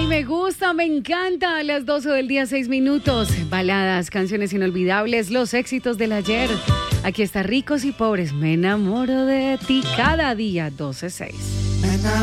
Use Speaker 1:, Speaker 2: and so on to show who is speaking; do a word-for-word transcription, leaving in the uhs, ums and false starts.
Speaker 1: Ay, me gusta, me encanta. A las doce del día, seis minutos. Baladas, canciones inolvidables, los éxitos del ayer. Aquí está Ricos y Pobres. Me enamoro de ti cada día, doce seis.